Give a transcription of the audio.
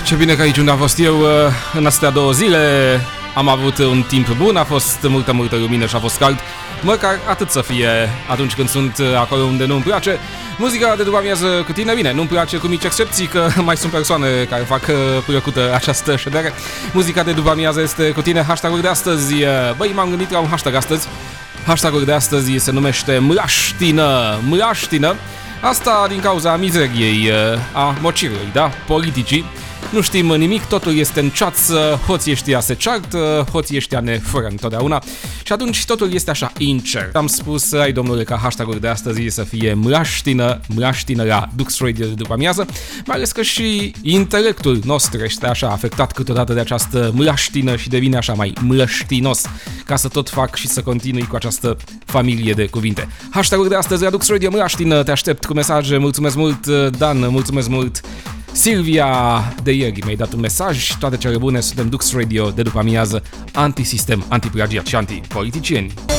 Ce bine că aici unde am fost eu în astea 2 zile. Am avut un timp bun, a fost multă lumină și a fost cald. Măcar atât să fie atunci când sunt acolo unde nu-mi place. Muzica de după amiază cu tine, bine, nu-mi place cu mici excepții, că mai sunt persoane care fac plăcută această ședere. Muzica de după amiază este cu tine. Hashtag-ul de astăzi, băi, m-am gândit la un hashtag astăzi. Hashtag-ul de astăzi se numește Mlaștină. Asta din cauza mizeriei, a mocirului, da? Politicii. Nu știm nimic, totul este în ceață, hoții ăștia se ceartă, hoții ăștia ne fură întotdeauna și atunci totul este așa incert. Am spus, ai domnule, ca hashtag-ul de astăzi să fie mlaștină la Dux Radio de după amiază, mai ales că și intelectul nostru este așa afectat câteodată de această mlaștină și devine așa mai mlăștinos, ca să tot fac și să continui cu această familie de cuvinte. Hashtag-ul de astăzi la Dux Radio mlaștină, te aștept cu mesaje, mulțumesc mult Dan, mulțumesc mult Silvia de ieri mi-ai dat un mesaj, toate cele bune, suntem Dux Radio de după amiază, antisistem, antiplagiat și antipoliticieni.